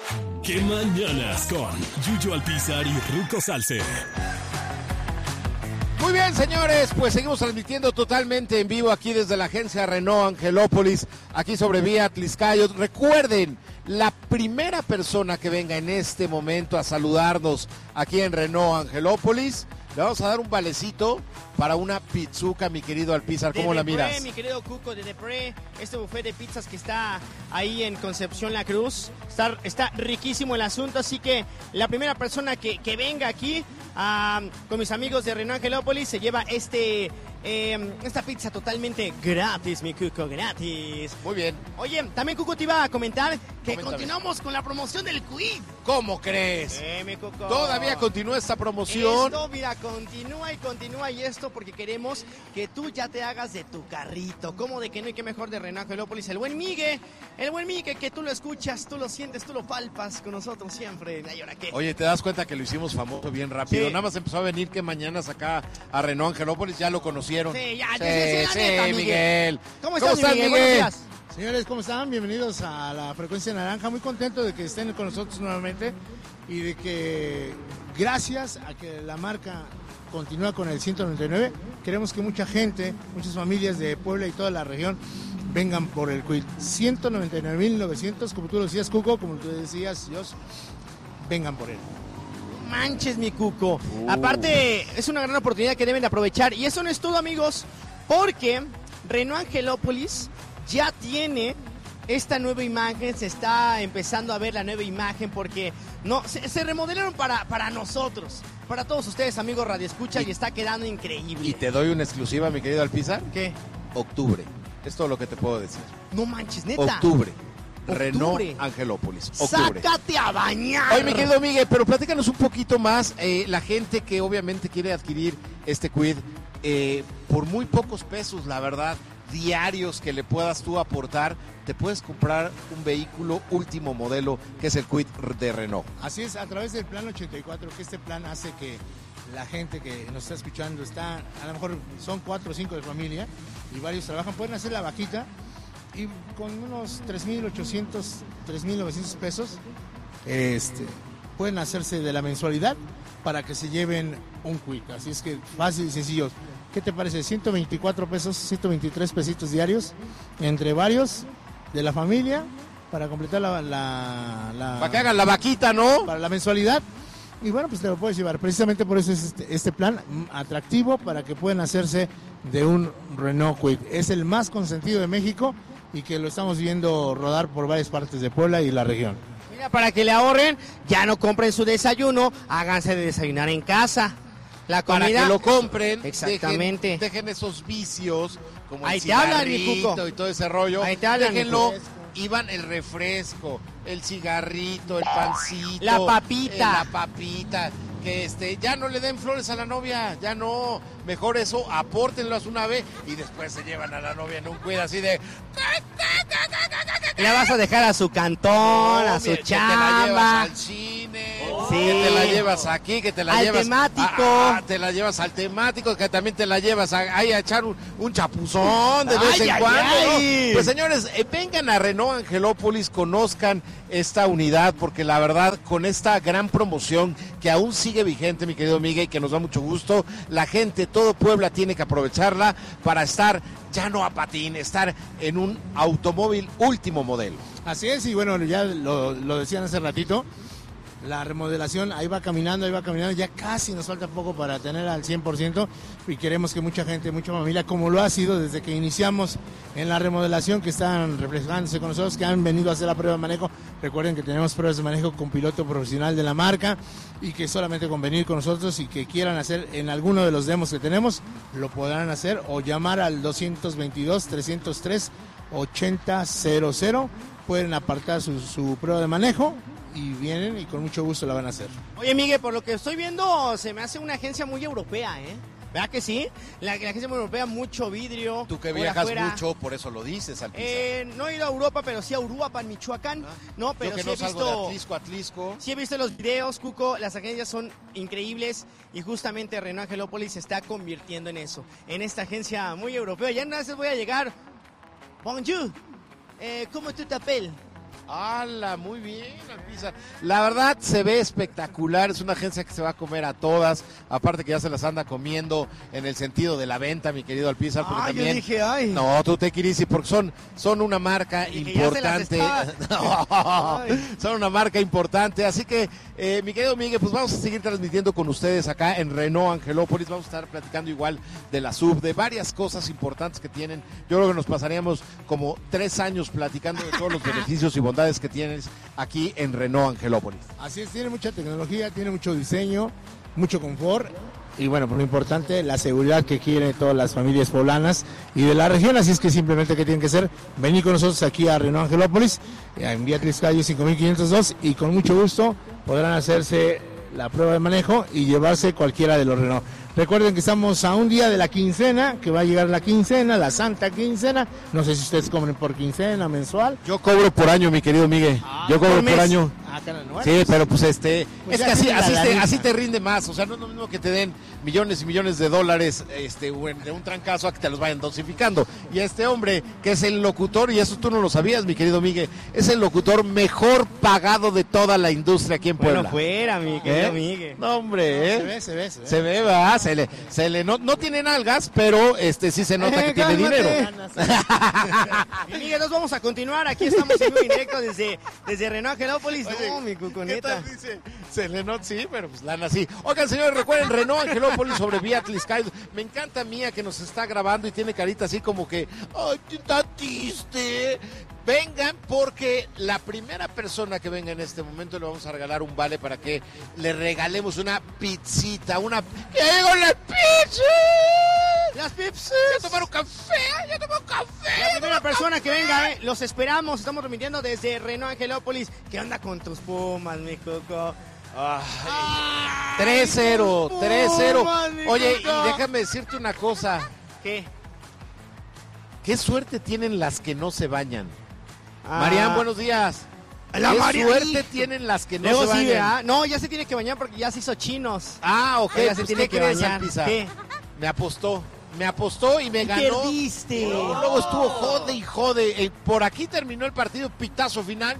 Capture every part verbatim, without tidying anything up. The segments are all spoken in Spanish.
¡Qué mañanas con Yuyo Alpizar y Ruco Salce! Muy bien, señores, pues seguimos transmitiendo totalmente en vivo aquí desde la agencia Renault Angelópolis, aquí sobre Vía Atliscayo. Recuerden, la primera persona que venga en este momento a saludarnos aquí en Renault Angelópolis, le vamos a dar un valecito para una pizzuca, mi querido Alpizar. ¿Cómo la miras? Depré, mi querido Cuco, de Depré, este buffet de pizzas que está ahí en Concepción La Cruz. Está, está riquísimo el asunto, así que la primera persona que, que venga aquí uh, con mis amigos de Renault Angelópolis se lleva este eh, esta pizza totalmente gratis, mi Cuco, gratis. Muy bien. Oye, también Cuco te iba a comentar que Coméntame. Continuamos con la promoción del quiz. ¿Cómo crees? Eh, mi Cuco. Todavía continúa esta promoción. Esto, mira, continúa y continúa y esto porque queremos que tú ya te hagas de tu carrito. ¿Cómo de que no hay que mejor de Renault Angelópolis? El buen Migue, el buen Migue, que tú lo escuchas, tú lo sientes, tú lo palpas con nosotros siempre. ¿Y ahora qué? Oye, ¿te das cuenta que lo hicimos famoso bien rápido? Sí. Nada más empezó a venir que mañana acá a Renault Angelópolis, ya lo conocieron. Sí, ya, sí, ya, sí, ya, neta, Miguel. Miguel. ¿Cómo ¿Cómo estás, estás, Miguel? Miguel? Buenos días. Señores, ¿cómo están? Bienvenidos a la Frecuencia Naranja. Muy contento de que estén con nosotros nuevamente y de que gracias a que la marca continúa con el ciento noventa y nueve, queremos que mucha gente, muchas familias de Puebla y toda la región vengan por el quid. ciento noventa y nueve mil novecientos, como tú lo decías, Cuco, como tú decías, Dios, vengan por él. Manches, mi Cuco. Uh. Aparte, es una gran oportunidad que deben de aprovechar. Y eso no es todo, amigos, porque Renault Angelópolis ya tiene esta nueva imagen, se está empezando a ver la nueva imagen porque no se, se remodelaron para, para nosotros, para todos ustedes, amigos Radio Escucha, y, y está quedando increíble. Y te doy una exclusiva, mi querido Alpizar. ¿Qué? Octubre. Es todo lo que te puedo decir. No manches, neta. Octubre. Octubre. Renault Angelópolis. Octubre. ¡Sácate a bañar! Oye, mi querido Miguel, pero platícanos un poquito más. Eh, la gente que obviamente quiere adquirir este quid eh, por muy pocos pesos, la verdad, diarios que le puedas tú aportar, te puedes comprar un vehículo último modelo que es el quid de Renault. Así es, a través del plan ochenta y cuatro, que este plan hace que la gente que nos está escuchando está, a lo mejor son cuatro o cinco de familia y varios trabajan, pueden hacer la vaquita y con unos tres mil ochocientos, tres mil novecientos pesos este, pueden hacerse de la mensualidad para que se lleven un quid. Así es que fácil y sencillo. ¿Qué te parece? ciento veinticuatro pesos, ciento veintitrés pesitos diarios entre varios de la familia para completar la, la, la para que hagan la vaquita, ¿no? Para la mensualidad. Y bueno, pues te lo puedes llevar. Precisamente por eso es este, este plan atractivo para que puedan hacerse de un Renault Quid. Es el más consentido de México y que lo estamos viendo rodar por varias partes de Puebla y la región. Mira, para que le ahorren, ya no compren su desayuno, háganse de desayunar en casa. La comida, para que lo compren, exactamente. Dejen, dejen esos vicios como ahí el te hablan, mi cigarrito Cuco. y todo ese rollo. Ahí te hablan, déjenlo, mi iban el refresco, el cigarrito, el pancito, la papita, eh, la papita, que este, ya no le den flores a la novia, ya no, mejor eso, apórtenlas una vez y después se llevan a la novia en un cuida así de... La vas a dejar a su cantón, no, a su mira, chamba. Que te la llevas al cine, sí. que te la llevas aquí, que te la al llevas... temático. A, a, te la llevas al temático, que también te la llevas a, ahí a echar un, un chapuzón de vez ay, en ay, cuando. ay. ¿No? Pues señores, eh, vengan a Renault Angelópolis, conozcan esta unidad, porque la verdad, con esta gran promoción que aún sigue vigente, mi querido Miguel, y que nos da mucho gusto, la gente, todo Puebla tiene que aprovecharla para estar ya no a patín, estar en un automóvil último modelo. Así es, y bueno, ya lo, lo decían hace ratito, la remodelación ahí va caminando, ahí va caminando, ya casi nos falta poco para tener al cien por ciento y queremos que mucha gente, mucha familia, como lo ha sido desde que iniciamos en la remodelación, que están reflejándose con nosotros, que han venido a hacer la prueba de manejo. Recuerden que tenemos pruebas de manejo con piloto profesional de la marca y que solamente con venir con nosotros y que quieran hacer en alguno de los demos que tenemos, lo podrán hacer o llamar al doscientos veintidós, trescientos tres, ochenta cero cero. Pueden apartar su, su prueba de manejo y vienen y con mucho gusto la van a hacer. Oye, Miguel, por lo que estoy viendo, se me hace una agencia muy europea, ¿eh? ¿Verdad que sí? La, la agencia muy europea, mucho vidrio. Tú que por viajas afuera. mucho, por eso lo dices, Alpizar. Eh, no he ido a Europa, pero sí a Uruapan, Michoacán. Ah, no, pero yo que sí no he salgo visto... de Atlisco a Atlisco. Sí he visto los videos, Cuco, las agencias son increíbles y justamente Renault Angelópolis se está convirtiendo en eso, en esta agencia muy europea. Ya no veces voy a llegar. Bonjour, eh, ¿cómo tu t'appelles? ¡Hala! Muy bien, Alpizar. La verdad se ve espectacular, es una agencia que se va a comer a todas, aparte que ya se las anda comiendo en el sentido de la venta, mi querido Alpizar, porque Ah, yo también... dije, ay. No, tú te quieres ir porque son, son una marca Dije, ya se las importante. está- No, Ay. son una marca importante, así que, eh, mi querido Miguel, pues vamos a seguir transmitiendo con ustedes acá en Renault Angelópolis, vamos a estar platicando igual de la sub, de varias cosas importantes que tienen. Yo creo que nos pasaríamos como tres años platicando de todos los beneficios y bondades que tienes aquí en Renault Angelópolis. Así es, tiene mucha tecnología, tiene mucho diseño, mucho confort y bueno, por lo importante, la seguridad que quieren todas las familias poblanas y de la región, así es que simplemente que tienen que hacer, venir con nosotros aquí a Renault Angelópolis, en Vía Tliscayo cinco mil quinientos dos y con mucho gusto podrán hacerse la prueba de manejo y llevarse cualquiera de los Renault. Recuerden que estamos a un día de la quincena, que va a llegar la quincena, la santa quincena. No sé si ustedes cobren por quincena, mensual. Yo cobro por año, mi querido Miguel. Ah, Yo cobro por por mes. año. Ah, cara, no, Sí, pero pues este, Pues es ya que así, tiene la así, te, lanita. así te rinde más, o sea, no es lo mismo que te den millones y millones de dólares este, de un trancazo a que te los vayan dosificando. Y este hombre, que es el locutor, y eso tú no lo sabías, mi querido Miguel, es el locutor mejor pagado de toda la industria aquí en Puebla. Bueno, fuera, mi querido ¿Eh? Miguel. No, hombre, ¿eh? Se ve, se ve, se ve. Se ve, va, se le, se le no, no tiene nalgas, pero este sí se nota Eh, que tiene cálmate. dinero. Mi Miguel, nos vamos a continuar. Aquí estamos en vivo y directo desde, desde Renault Angelópolis. Oye, No, mi ¿qué cuconeta. tal dice? Se le nota, sí, pero pues lana sí. Oigan, señores, recuerden, Renault Angelópolis sobre Vía Tliscayo. Me encanta Mía que nos está grabando y tiene carita así como que, ay, está triste. Vengan porque la primera persona que venga en este momento le vamos a regalar un vale para que le regalemos una pizzita, una... ¡Ya llegó la pizza! Las pips. ¡Ya tomaron café! ¡Ya tomaron café! La primera persona que venga, eh, los esperamos. Estamos remitiendo desde Renault Angelópolis. ¿Qué onda con tus Pumas, mi coco? tres cero, tres cero. Pumas, mi Oye, coco. y déjame decirte una cosa. ¿Qué? ¿Qué suerte tienen las que no se bañan? Ah, Marian, buenos días. La ¿Qué Marian. suerte tienen las que no Luego se sí, bañan? ¿verdad? No, ya se tiene que bañar porque ya se hizo chinos. Ah, ok. Ya se Pues, tiene ¿qué que crees, bañar. Alpiza? ¿Qué? Me apostó. Me apostó y me Y ganó. perdiste. Y luego, luego estuvo jode y jode. Eh, por aquí terminó el partido, pitazo final.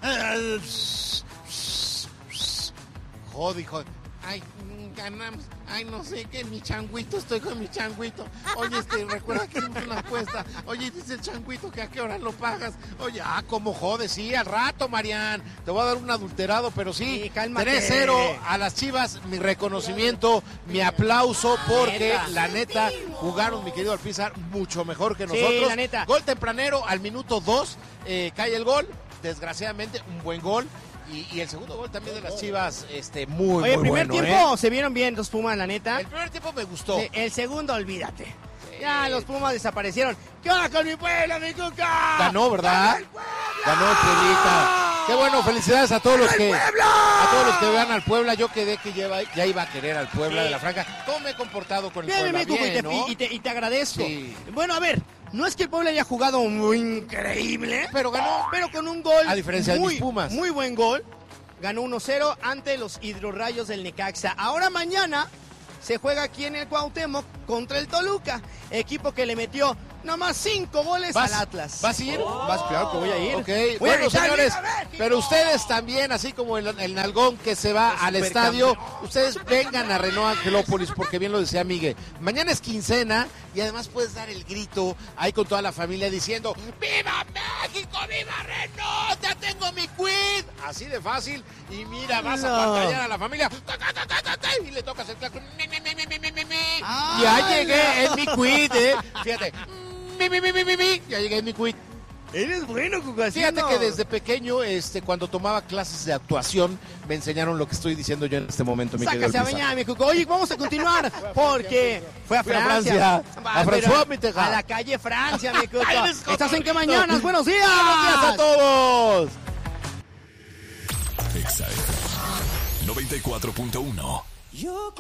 Jode y jode. Ay, mm, ganamos. Ay, no sé, que mi changuito, estoy con mi changuito. Oye, este, recuerda que hicimos una apuesta. Oye, dice el changuito que a qué hora lo pagas. Oye, ah, cómo jode, sí, al rato, Marian. Te voy a dar un adulterado, pero sí. Sí, cálmate. tres cero a las Chivas, mi reconocimiento, mi aplauso, porque Neta. la neta jugaron, mi querido Alpizar, mucho mejor que Sí, nosotros. la neta. Gol tempranero al minuto dos, eh, cae el gol. Desgraciadamente, un buen gol. Y, y el segundo gol también de las Chivas, este, muy, Oye, el muy primer bueno, tiempo ¿eh? se vieron bien los Pumas, la neta. El primer tiempo me gustó. Sí, el segundo, olvídate. Ya los Pumas desaparecieron. ¿Qué onda con mi Puebla, mi cuca? Ganó, ¿verdad? Ganó el Pueblita. Qué bueno, felicidades a todos los que a todos los que vean al Puebla. Yo quedé que lleva, ya iba a querer al Puebla Sí. de la Franca. ¿Cómo me he comportado con el Bien, Puebla? mi cuca, y, Bien, te, ¿no? y, te, y te agradezco. Sí. Bueno, a ver, no es que el Puebla haya jugado muy increíble, Pero ganó. pero con un gol. A diferencia de muy, mis Pumas. Muy buen gol. Ganó uno cero ante los Hidrorrayos del Necaxa. Ahora mañana se juega aquí en el Cuauhtémoc contra el Toluca, equipo que le metió nomás cinco goles ¿Vas, al Atlas. ¿Vas a ir? Vas, claro que voy a ir. Ok, Voy a bueno, gritar, señores, ¡Viva México! pero ustedes también, así como el, el nalgón que se va al estadio, ustedes vengan a Renault Angelópolis, porque bien lo decía Miguel. Mañana es quincena y además puedes dar el grito ahí con toda la familia diciendo ¡Viva México! ¡Viva Renault! ¡Ya tengo mi quid! Así de fácil. Y mira, vas a No. pantallar a la familia ta, ta, ta, ta, ta, ta, y le tocas el claxon. Mi, mi, mi, mi, mi, mi, mi, mi. ¡Ay, Ya llegué no! en mi quid, ¿eh? Fíjate. Mi, mi, mi, mi, mi, mi. Ya llegué en mi quid. Eres bueno, Cuca. Fíjate que desde pequeño, este, cuando tomaba clases de actuación, me enseñaron lo que estoy diciendo yo en este momento, mi querido Sácase a Alpizar. bañar, mi Cuco. Oye, vamos a continuar porque fue a Fui a Francia. Francia. Va, A pero François Mitterrand. a la calle Francia, mi Cuco. Ay, les ¿Estás en qué conozco. mañanas? ¡Buenos días! ¡Buenos días a todos! Exa F M noventa y cuatro punto uno.